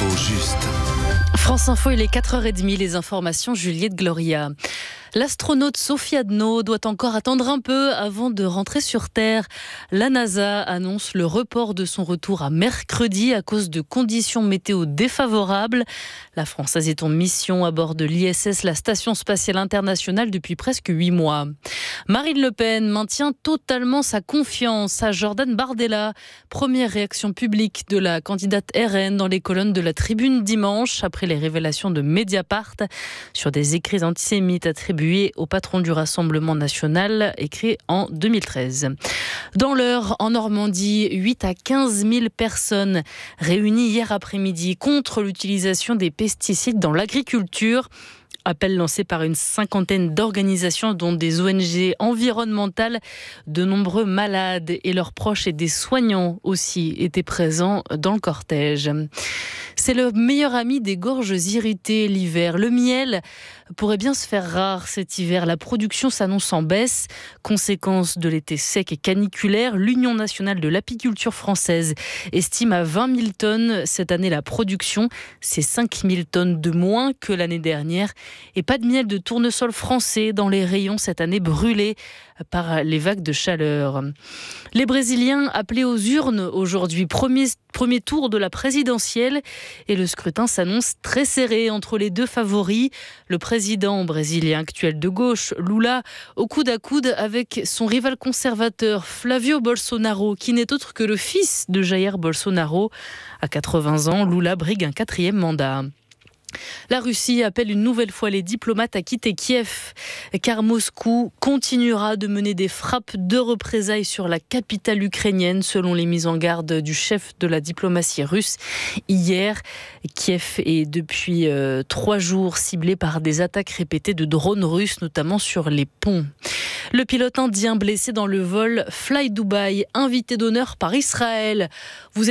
l'info juste. France Info, il est 4h30, les informations Juliette Gloria. L'astronaute Sophie Adno doit encore attendre un peu avant de rentrer sur Terre. La NASA annonce le report de son retour à mercredi à cause de conditions météo défavorables. La Française est en mission à bord de l'ISS, la Station spatiale internationale, depuis presque 8 mois. Marine Le Pen maintient totalement sa confiance à Jordan Bardella. Première réaction publique de la candidate RN dans les colonnes de la Tribune dimanche, après les révélations de Mediapart sur des écrits antisémites attribués au patron du Rassemblement national, écrit en 2013. Dans l'Eure, en Normandie, 8 à 15 000 personnes réunies hier après-midi contre l'utilisation des pesticides dans l'agriculture. Appel lancé par une cinquantaine d'organisations, dont des ONG environnementales. De nombreux malades et leurs proches et des soignants aussi étaient présents dans le cortège. C'est le meilleur ami des gorges irritées, l'hiver. Le miel pourrait bien se faire rare cet hiver. La production s'annonce en baisse. Conséquence de l'été sec et caniculaire, l'Union nationale de l'apiculture française estime à 20 000 tonnes cette année la production. C'est 5 000 tonnes de moins que l'année dernière. Et pas de miel de tournesol français dans les rayons cette année, brûlés par les vagues de chaleur. Les Brésiliens appelés aux urnes aujourd'hui, premier tour de la présidentielle, et le scrutin s'annonce très serré entre les deux favoris. Le président brésilien actuel de gauche, Lula, au coude à coude avec son rival conservateur Flávio Bolsonaro, qui n'est autre que le fils de Jair Bolsonaro. À 80 ans, Lula brigue un 4e mandat. La Russie appelle une nouvelle fois les diplomates à quitter Kiev, car Moscou continuera de mener des frappes de représailles sur la capitale ukrainienne, selon les mises en garde du chef de la diplomatie russe. Hier, Kiev est depuis 3 jours ciblé par des attaques répétées de drones russes, notamment sur les ponts. Le pilote indien blessé dans le vol Fly Dubai, invité d'honneur par Israël. Vous